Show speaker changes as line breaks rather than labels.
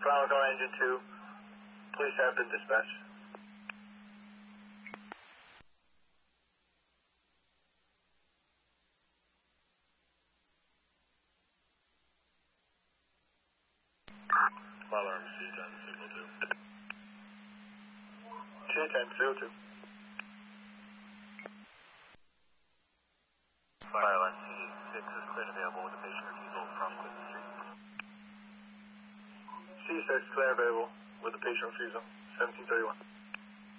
Final call engine 2. Police have been dispatched.
Fire alarm C10, signal 2.
C10, signal 2.
Fire alarm C6 is clear and available with a patient refusal from Clinton Street.
C6 clear available with a patient refusal. 1731.